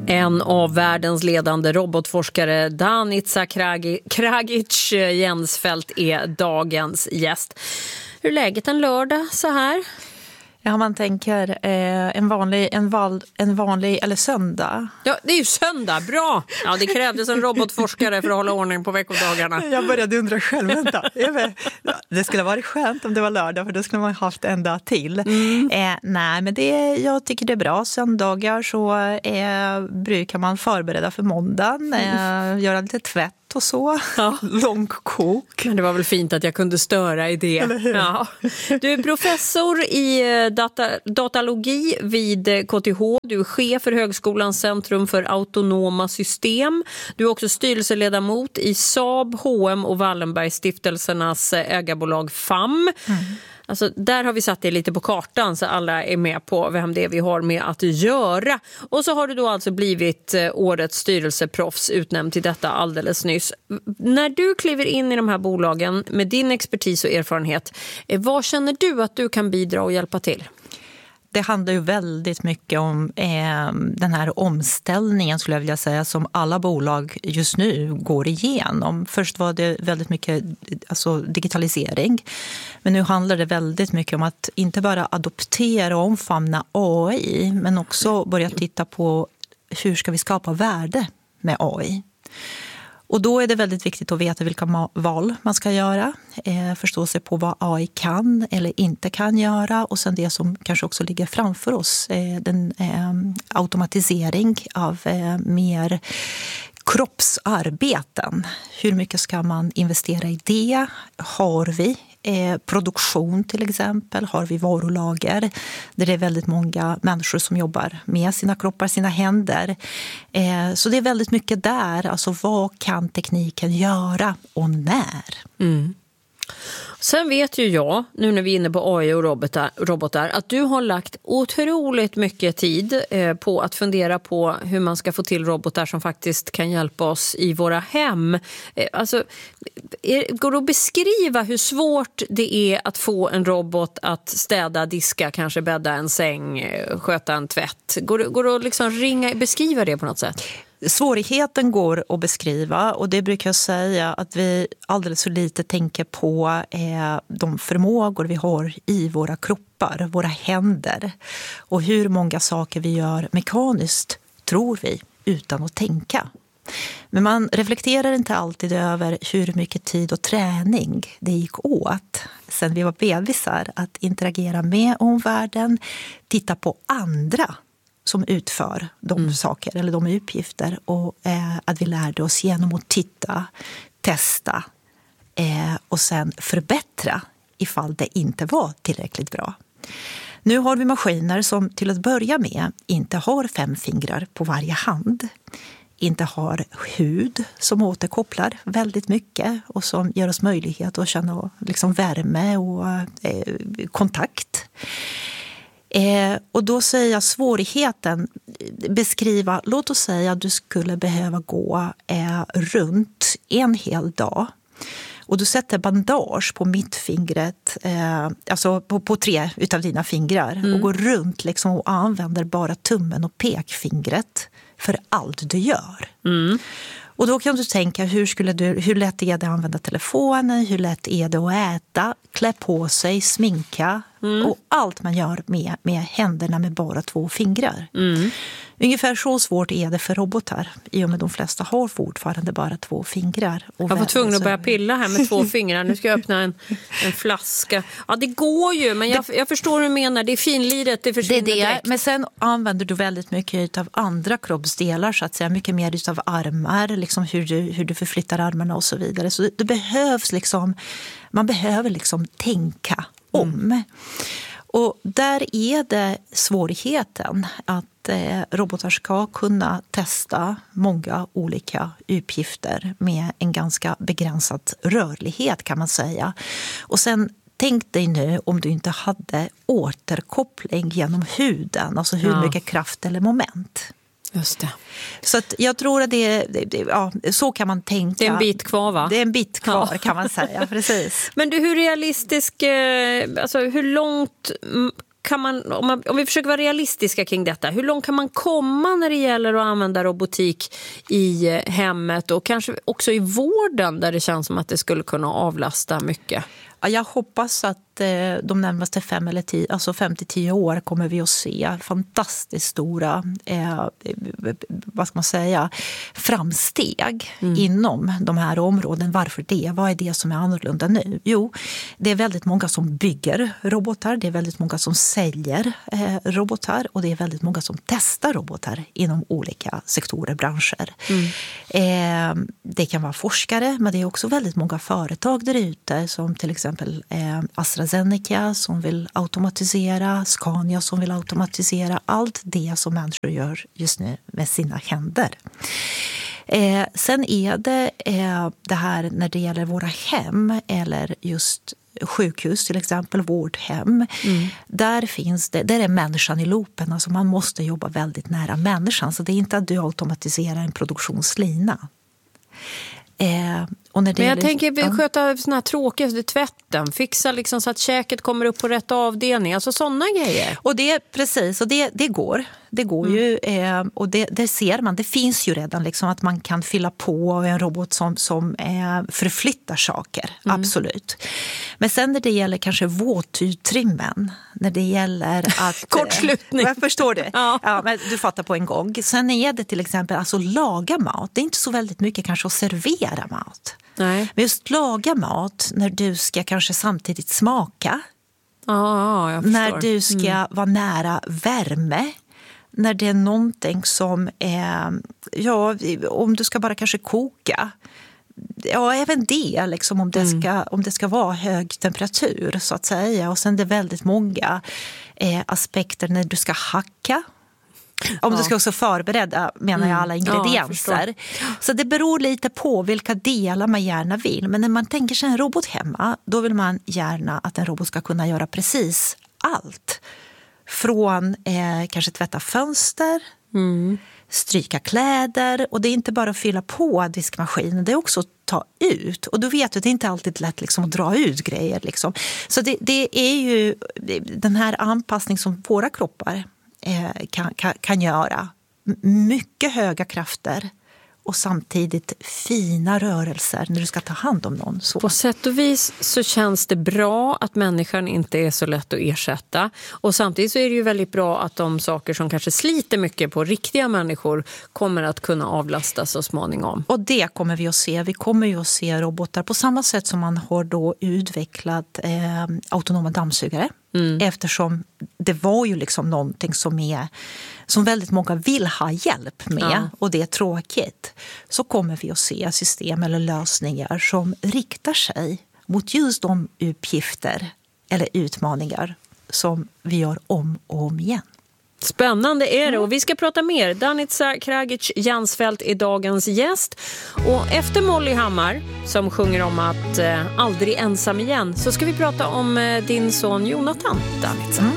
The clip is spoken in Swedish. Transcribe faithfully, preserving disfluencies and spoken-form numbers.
En av världens ledande robotforskare, Danica Kragic Jensfelt, är dagens gäst. Hur är läget en lördag så här? Ja, man tänker eh, en, vanlig, en, val, en vanlig, eller söndag. Ja, det är ju söndag, bra! Ja, det krävdes en robotforskare för att hålla ordning på veckodagarna. Jag började undra själv, vänta. Det skulle vara skönt om det var lördag, för då skulle man haft en dag till. Mm. Eh, nej, men det, jag tycker det är bra. Söndagar så eh, brukar man förbereda för måndagen, eh, göra lite tvätt och så. Ja. Långkok. Men det var väl fint att jag kunde störa i det. Ja. Du är professor i data, datalogi vid K T H. Du är chef för Högskolans centrum för autonoma system. Du är också styrelseledamot i Saab, H och M och Wallenberg-stiftelsernas ägarbolag F A M. Mm. Alltså, där har vi satt det lite på kartan så alla är med på vem det är vi har med att göra. Och så har du då alltså blivit årets styrelseproffs, utnämnd till detta alldeles nyss. När du kliver in i de här bolagen med din expertis och erfarenhet, vad känner du att du kan bidra och hjälpa till? Det handlar ju väldigt mycket om eh, den här omställningen, skulle jag vilja säga, som alla bolag just nu går igenom. Först var det väldigt mycket alltså, digitalisering. Men nu handlar det väldigt mycket om att inte bara adoptera och omfamna A I, men också börja titta på hur ska vi skapa värde med A I. Och då är det väldigt viktigt att veta vilka val man ska göra. Eh, förstå sig på vad A I kan eller inte kan göra. Och sen det som kanske också ligger framför oss. Eh, den eh, automatisering av eh, mer kroppsarbeten. Hur mycket ska man investera i det? Har vi eh, produktion till exempel? Har vi varulager? Där det är väldigt många människor som jobbar med sina kroppar, sina händer. Eh, så det är väldigt mycket där. Alltså vad kan tekniken göra och när? Mm. Sen vet ju jag, nu när vi är inne på A I och robotar, robotar att du har lagt otroligt mycket tid eh, på att fundera på hur man ska få till robotar som faktiskt kan hjälpa oss i våra hem. Eh, alltså, är, går det att beskriva hur svårt det är att få en robot att städa, diska, kanske bädda en säng, eh, sköta en tvätt? Går det, går det att liksom ringa, beskriva det på något sätt? Svårigheten går att beskriva, och det brukar jag säga att vi alldeles för lite tänker på eh, de förmågor vi har i våra kroppar, våra händer, och hur många saker vi gör mekaniskt, tror vi, utan att tänka. Men man reflekterar inte alltid över hur mycket tid och träning det gick åt sen vi var bebisar att interagera med omvärlden, titta på andra som utför de mm. saker eller de uppgifter, och eh, att vi lärde oss genom att titta, testa eh, och sen förbättra ifall det inte var tillräckligt bra. Nu har vi maskiner som till att börja med inte har fem fingrar på varje hand, inte har hud som återkopplar väldigt mycket och som ger oss möjlighet att känna liksom värme och eh, kontakt. Eh, och då säger jag svårigheten, beskriva, låt oss säga att du skulle behöva gå eh, runt en hel dag. Och du sätter bandage på mittfingret, eh, alltså på, på tre utav dina fingrar. Mm. Och går runt liksom och använder bara tummen och pekfingret för allt du gör. Mm. Och då kan du tänka, hur, skulle du, hur lätt är det att använda telefonen? Hur lätt är det att äta, klä på sig, sminka? Mm. Och allt man gör med, med händerna med bara två fingrar. Mm. Ungefär så svårt är det för robotar. I och med de flesta har fortfarande bara två fingrar. Och jag var tvungen att börja pilla här med två fingrar. Nu ska jag öppna en, en flaska. Ja, det går ju, men jag, jag förstår hur du menar. Det är finliret, det försvinner det är det. direkt. Men sen använder du väldigt mycket av andra kroppsdelar, så att säga. Mycket mer av armar, liksom hur du, hur du förflyttar armarna och så vidare. Så det, det behövs liksom, man behöver liksom tänka om. Mm. Och där är det svårigheten att eh, robotar ska kunna testa många olika uppgifter med en ganska begränsad rörlighet, kan man säga. Och sen tänk dig nu om du inte hade återkoppling genom huden, alltså hur ja. mycket kraft eller moment. Just det. Så att jag tror att det, det, ja, så kan man tänka. Det är en bit kvar, va? Det är en bit kvar, ja. kan man säga, precis. Men du, hur realistisk, alltså hur långt kan man om, man, om vi försöker vara realistiska kring detta, hur långt kan man komma när det gäller att använda robotik i hemmet och kanske också i vården där det känns som att det skulle kunna avlasta mycket? Ja, jag hoppas att eh, de närmaste fem eller tio, alltså fem till tio år kommer vi att se fantastiskt stora eh, vad ska man säga, framsteg mm. inom de här områden. Varför det? Vad är det som är annorlunda nu? Jo, det är väldigt många som bygger robotar, det är väldigt många som säljer eh, robotar och det är väldigt många som testar robotar inom olika sektorer, branscher. Mm. Eh, det kan vara forskare, men det är också väldigt många företag där ute som till exempel Eh, AstraZeneca som vill automatisera, Scania som vill automatisera, allt det som människor gör just nu med sina händer. Eh, sen är det eh, det här när det gäller våra hem eller just sjukhus till exempel, vårdhem. Mm. Där finns det, där är människan i loopen, alltså man måste jobba väldigt nära människan, så det är inte att du automatiserar en produktionslina. Eh, och när det Men jag gäller, tänker vi ja. sköta såna här tråkiga tvätten, fixa liksom så att käket kommer upp på rätt avdelning, alltså sådana grejer. Och det precis, och det, det går. Det går mm. ju, eh, och det, det ser man, det finns ju redan liksom att man kan fylla på en robot som, som eh, förflyttar saker, mm. absolut. Men sen när det gäller kanske våtutrimmen, när det gäller att... Kortslutning. Jag förstår det. Ja. Ja, men du fattar på en gång. Sen är det till exempel alltså laga mat. Det är inte så väldigt mycket kanske att servera mat. Nej. Men just laga mat när du ska kanske samtidigt smaka. Ja, jag förstår. När du ska mm. vara nära värme. När det är någonting som är, ja, om du ska bara kanske koka. Ja, även det, liksom, om, det ska, mm. om det ska vara hög temperatur så att säga. Och sen är det väldigt många eh, aspekter när du ska hacka. Om ja. du ska också förbereda, menar jag, alla ingredienser. Ja, så det beror lite på vilka delar man gärna vill. Men när man tänker sig en robot hemma, då vill man gärna att en robot ska kunna göra precis allt. Från eh, kanske tvätta fönster, mm. stryka kläder. Och det är inte bara att fylla på diskmaskinen, det är också att ta ut. Och då vet du, det är inte alltid lätt liksom, att dra ut grejer. Liksom. Så det, det är ju den här anpassning som våra kroppar eh, kan, kan, kan göra. Mycket höga krafter. Och samtidigt fina rörelser när du ska ta hand om någon. Så. På sätt och vis så känns det bra att människan inte är så lätt att ersätta. Och samtidigt så är det ju väldigt bra att de saker som kanske sliter mycket på riktiga människor kommer att kunna avlastas så småningom. Och det kommer vi att se. Vi kommer ju att se robotar på samma sätt som man har då utvecklat eh, autonoma dammsugare. Mm. Eftersom det var ju liksom någonting som, är, som väldigt många vill ha hjälp med ja. och det är tråkigt. Så kommer vi att se system eller lösningar som riktar sig mot just de uppgifter eller utmaningar som vi gör om och om igen. Spännande är det, och vi ska prata mer. Danica Kragic-Jansfelt är dagens gäst. Och efter Molly Hammar, som sjunger om att eh, aldrig ensam igen, så ska vi prata om eh, din son Jonathan, Danica. Mm.